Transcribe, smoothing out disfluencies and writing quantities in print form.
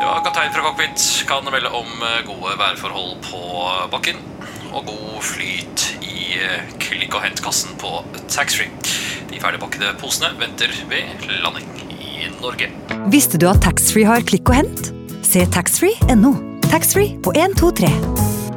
Ja, kaptein fra cockpit kan melde om gode værforhold på bakken og god flyt i klikk- og hentkassen på taxfree. De ferdigpakkede posene venter ved landing i Norge. Visste du at taxfree har klikk og hent? Se taxfree.no. Taxfree på 123.